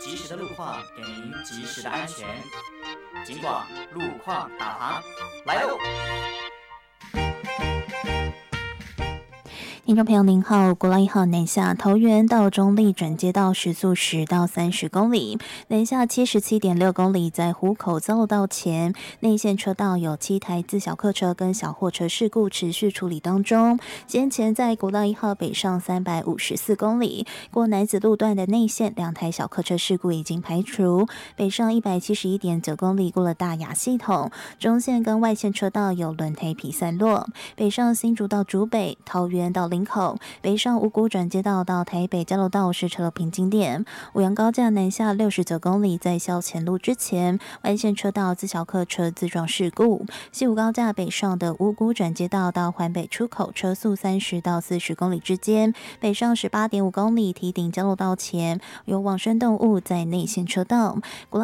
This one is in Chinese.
及时的路况，给您及时的安全。警广路况导航来喽！ 听众朋友您好，国道1号南下桃园到中立转接道时速10到30公里，南下77.6公里，在湖口交流道前内线车道有7台自小客车跟小货车事故持续处理当中。先前在国道1号北上354公里，过南子路段的内线2台小客车事故已经排除，北上171.9公里过了大雅系统，中线跟外线车道有轮胎皮散落，北上新竹到竹北、桃园到林口，北上五股转接道到台北交流道是车流瓶颈点。五羊高架南下69公里，在校前路之前，外线车道自小客车自撞事故。西武高架北上的五股转接道到环北出口，车速30到40公里之间，北上18.5公里，堤顶交流道前有往生动物在内线车道。